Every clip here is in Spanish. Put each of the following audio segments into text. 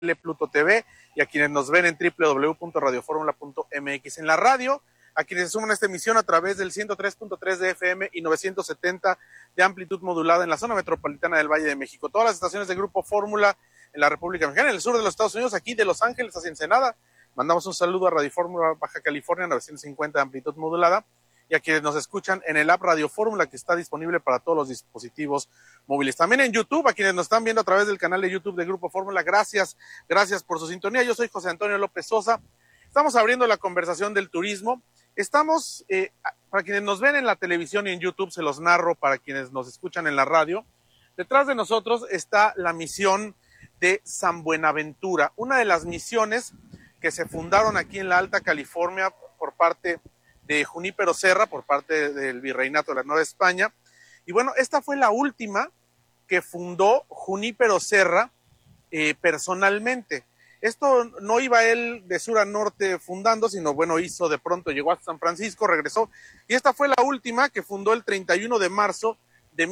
Pluto TV y a quienes nos ven en www.radioformula.mx en la radio, a quienes se suman a esta emisión a través del 103.3 de FM y 970 de amplitud modulada en la zona metropolitana del Valle de México. Todas las estaciones de Grupo Fórmula en la República Mexicana, en el sur de los Estados Unidos, aquí de Los Ángeles hacia Ensenada. Mandamos un saludo a Radio Fórmula Baja California 950 de amplitud modulada y a quienes nos escuchan en el app Radio Fórmula, que está disponible para todos los dispositivos móviles. También en YouTube, a quienes nos están viendo a través del canal de YouTube de Grupo Fórmula, gracias por su sintonía. Yo soy José Antonio López Sosa. Estamos abriendo la conversación del turismo. Estamos, para quienes nos ven en la televisión y en YouTube, se los narro para quienes nos escuchan en la radio. Detrás de nosotros está la misión de San Buenaventura, una de las misiones que se fundaron aquí en la Alta California por parte de Junípero Serra, por parte del Virreinato de la Nueva España. Y bueno, esta fue la última que fundó Junípero Serra personalmente. Esto no iba él de sur a norte fundando, sino bueno, de pronto llegó a San Francisco, regresó, y esta fue la última que fundó el 31 de marzo de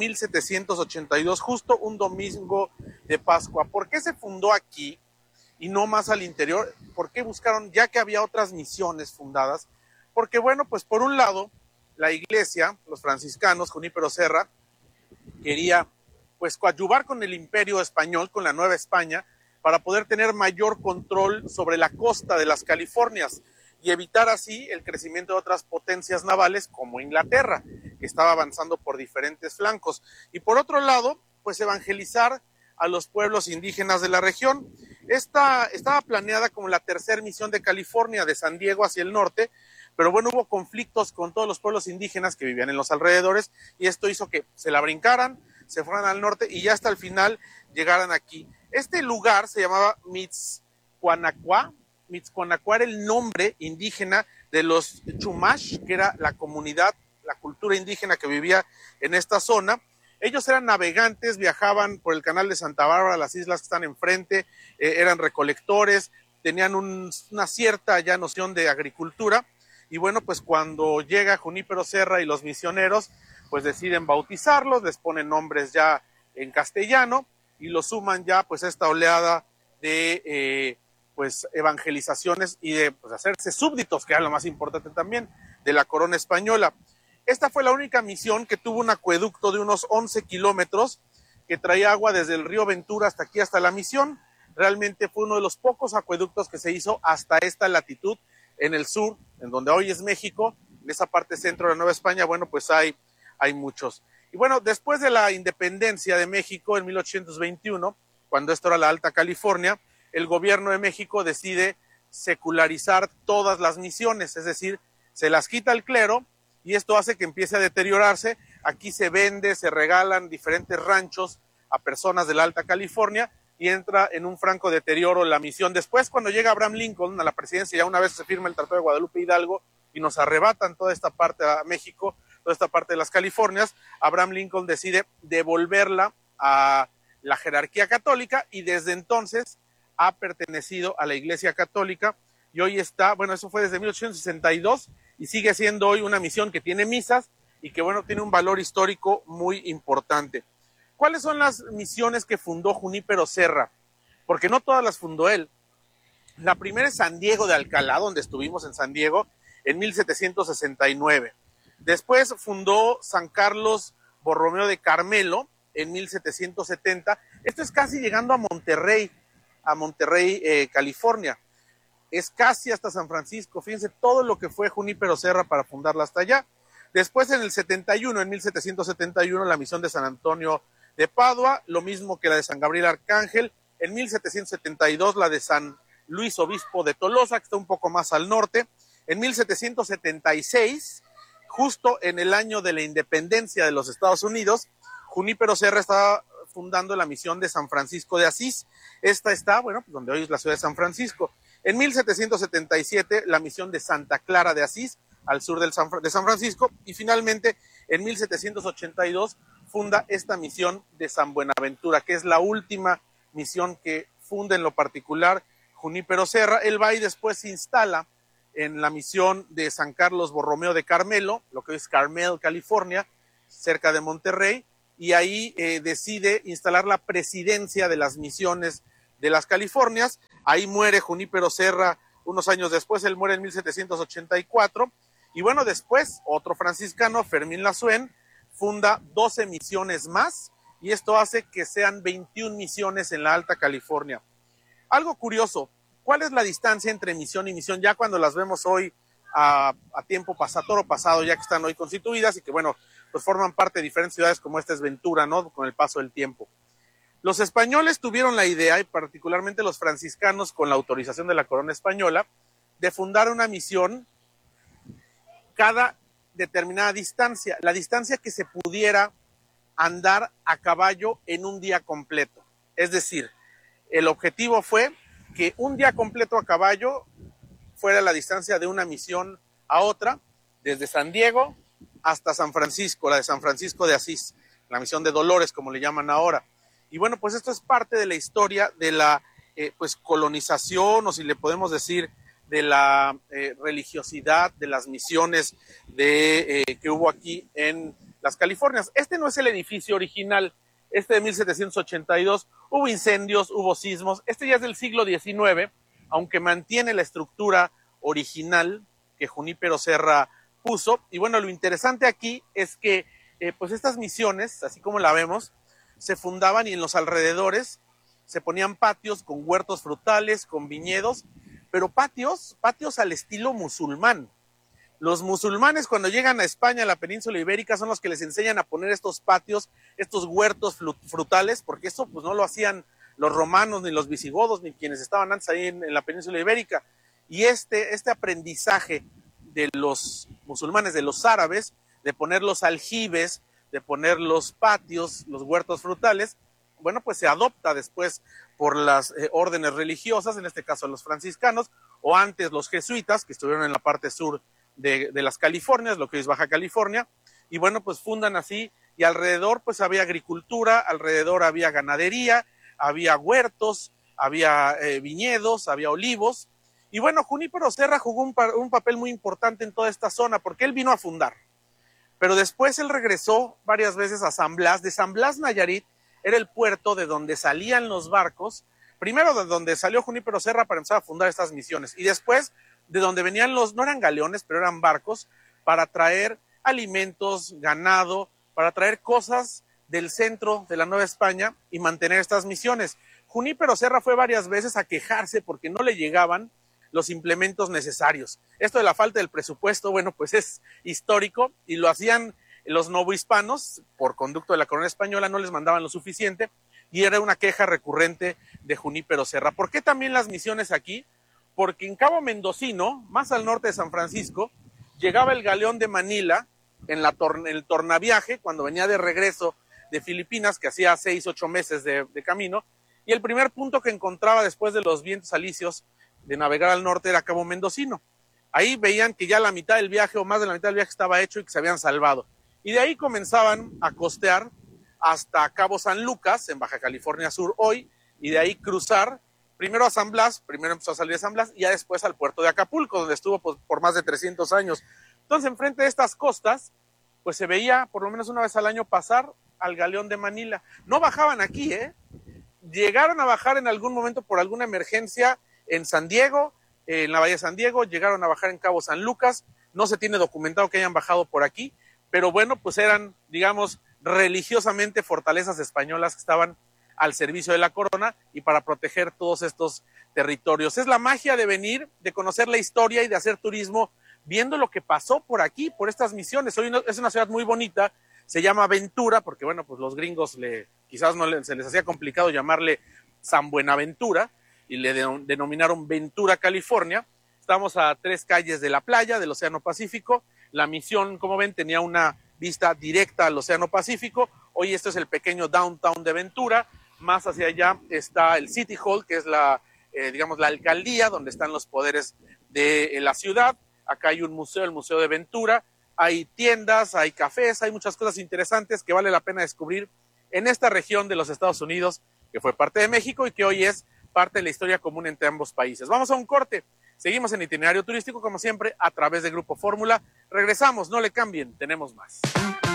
1782, justo un domingo de Pascua. ¿Por qué se fundó aquí y no más al interior? ¿Por qué buscaron, ya que había otras misiones fundadas? Porque bueno, pues por un lado, la iglesia, los franciscanos, Junípero Serra, quería pues coadyuvar con el imperio español, con la Nueva España, para poder tener mayor control sobre la costa de las Californias y evitar así el crecimiento de otras potencias navales como Inglaterra, que estaba avanzando por diferentes flancos. Y por otro lado, pues evangelizar a los pueblos indígenas de la región. Esta estaba planeada como la tercera misión de California, de San Diego hacia el norte, pero bueno, hubo conflictos con todos los pueblos indígenas que vivían en los alrededores y esto hizo que se la brincaran, se fueran al norte y ya hasta el final llegaran aquí. Este lugar se llamaba Mixcuanacuá. Mixcuanacuá era el nombre indígena de los Chumash, que era la comunidad, la cultura indígena que vivía en esta zona. Ellos eran navegantes, viajaban por el canal de Santa Bárbara, las islas que están enfrente, eran recolectores, tenían una cierta ya noción de agricultura. Y bueno, pues cuando llega Junípero Serra y los misioneros, pues deciden bautizarlos, les ponen nombres ya en castellano y los suman ya pues a esta oleada de pues evangelizaciones y de pues, hacerse súbditos, que era lo más importante también, de la corona española. Esta fue la única misión que tuvo un acueducto de unos 11 kilómetros que traía agua desde el río Ventura hasta aquí, hasta la misión. Realmente fue uno de los pocos acueductos que se hizo hasta esta latitud en el sur, en donde hoy es México, en esa parte centro de la Nueva España, bueno, pues hay muchos. Y bueno, después de la independencia de México en 1821, cuando esto era la Alta California, el gobierno de México decide secularizar todas las misiones, es decir, se las quita el clero y esto hace que empiece a deteriorarse. Aquí se vende, se regalan diferentes ranchos a personas de la Alta California y entra en un franco deterioro la misión. Después, cuando llega Abraham Lincoln a la presidencia, ya una vez se firma el Tratado de Guadalupe Hidalgo y nos arrebatan toda esta parte a México, toda esta parte de las Californias, Abraham Lincoln decide devolverla a la jerarquía católica y desde entonces ha pertenecido a la Iglesia Católica y hoy está, bueno, eso fue desde 1862 y sigue siendo hoy una misión que tiene misas y que, bueno, tiene un valor histórico muy importante. ¿Cuáles son las misiones que fundó Junípero Serra? Porque no todas las fundó él. La primera es San Diego de Alcalá, donde estuvimos en San Diego en 1769. Después fundó San Carlos Borromeo de Carmelo en 1770. Esto es casi llegando a Monterrey, California. Es casi hasta San Francisco. Fíjense todo lo que fue Junípero Serra para fundarla hasta allá. Después en el 71, en 1771, la misión de San Antonio de Padua, lo mismo que la de San Gabriel Arcángel. En 1772 la de San Luis Obispo de Tolosa, que está un poco más al norte. En 1776, justo en el año de la independencia de los Estados Unidos, Junípero Serra estaba fundando la misión de San Francisco de Asís. Esta está, bueno, pues donde hoy es la ciudad de San Francisco. En 1777, la misión de Santa Clara de Asís, al sur de San Francisco, y finalmente en 1782 funda esta misión de San Buenaventura, que es la última misión que funda en lo particular Junípero Serra. Él va y después se instala en la misión de San Carlos Borromeo de Carmelo, lo que es Carmel, California, cerca de Monterrey, y ahí decide instalar la presidencia de las misiones de las Californias. Ahí muere Junípero Serra unos años después, él muere en 1784. Y bueno, después otro franciscano, Fermín Lasuen, funda 12 misiones más, y esto hace que sean 21 misiones en la Alta California. Algo curioso, ¿cuál es la distancia entre misión y misión? Ya cuando las vemos hoy a tiempo pasado, toro pasado, ya que están hoy constituidas y que bueno, pues forman parte de diferentes ciudades como esta es Ventura, ¿no? Con el paso del tiempo. Los españoles tuvieron la idea, y particularmente los franciscanos, con la autorización de la corona española, de fundar una misión cada determinada distancia, la distancia que se pudiera andar a caballo en un día completo. Es decir, el objetivo fue que un día completo a caballo fuera la distancia de una misión a otra, desde San Diego hasta San Francisco, la de San Francisco de Asís, la misión de Dolores, como le llaman ahora. Y bueno, pues esto es parte de la historia de la pues colonización, o si le podemos decir, de la religiosidad, de las misiones que hubo aquí en las Californias. Este no es el edificio original, este de 1782, hubo incendios, hubo sismos, este ya es del siglo XIX, aunque mantiene la estructura original que Junípero Serra puso. Y bueno, lo interesante aquí es que pues estas misiones, así como la vemos, se fundaban y en los alrededores se ponían patios con huertos frutales, con viñedos, pero patios al estilo musulmán. Los musulmanes cuando llegan a España, a la península ibérica, son los que les enseñan a poner estos patios, estos huertos frutales, porque eso pues no lo hacían los romanos, ni los visigodos, ni quienes estaban antes ahí en la península ibérica. Y este aprendizaje de los musulmanes, de los árabes, de poner los aljibes, de poner los patios, los huertos frutales, bueno, pues se adopta después por las órdenes religiosas, en este caso los franciscanos, o antes los jesuitas, que estuvieron en la parte sur de las Californias, lo que hoy es Baja California, y bueno, pues fundan así, y alrededor pues había agricultura, alrededor había ganadería, había huertos, había viñedos, había olivos, y bueno, Junípero Serra jugó un papel muy importante en toda esta zona, porque él vino a fundar, pero después él regresó varias veces a San Blas. De San Blas, Nayarit, era el puerto de donde salían los barcos, primero de donde salió Junípero Serra para empezar a fundar estas misiones, y después de donde venían no eran galeones, pero eran barcos, para traer alimentos, ganado, para traer cosas del centro de la Nueva España y mantener estas misiones. Junípero Serra fue varias veces a quejarse porque no le llegaban los implementos necesarios. Esto de la falta del presupuesto, bueno, pues es histórico, y lo hacían los novohispanos, por conducto de la corona española, no les mandaban lo suficiente, y era una queja recurrente de Junípero Serra. ¿Por qué también las misiones aquí? Porque en Cabo Mendocino, más al norte de San Francisco, llegaba el galeón de Manila en el tornaviaje, cuando venía de regreso de Filipinas, que hacía 6-8 meses de camino, y el primer punto que encontraba después de los vientos alisios de navegar al norte era Cabo Mendocino. Ahí veían que ya la mitad del viaje, o más de la mitad del viaje, estaba hecho y que se habían salvado. Y de ahí comenzaban a costear hasta Cabo San Lucas, en Baja California Sur hoy, y de ahí cruzar primero a San Blas, primero empezó a salir de San Blas, y ya después al puerto de Acapulco, donde estuvo pues, por más de 300 años. Entonces, enfrente de estas costas, pues se veía por lo menos una vez al año pasar al galeón de Manila. No bajaban aquí, llegaron a bajar en algún momento por alguna emergencia en San Diego, en la Bahía de San Diego, llegaron a bajar en Cabo San Lucas, no se tiene documentado que hayan bajado por aquí, pero bueno, pues eran, digamos, religiosamente fortalezas españolas que estaban al servicio de la corona y para proteger todos estos territorios. Es la magia de venir, de conocer la historia y de hacer turismo viendo lo que pasó por aquí, por estas misiones. Hoy es una ciudad muy bonita, se llama Ventura, porque bueno, pues los gringos quizás se les hacía complicado llamarle San Buenaventura, y le denominaron Ventura, California. Estamos a 3 calles de la playa, del Océano Pacífico. La misión, como ven, tenía una vista directa al Océano Pacífico. Hoy este es el pequeño downtown de Ventura. Más hacia allá está el City Hall, que es digamos, la alcaldía, donde están los poderes de la ciudad. Acá hay un museo, el Museo de Ventura. Hay tiendas, hay cafés, hay muchas cosas interesantes que vale la pena descubrir en esta región de los Estados Unidos, que fue parte de México y que hoy es parte de la historia común entre ambos países. Vamos a un corte. Seguimos en Itinerario Turístico, como siempre, a través de Grupo Fórmula. Regresamos, no le cambien, tenemos más.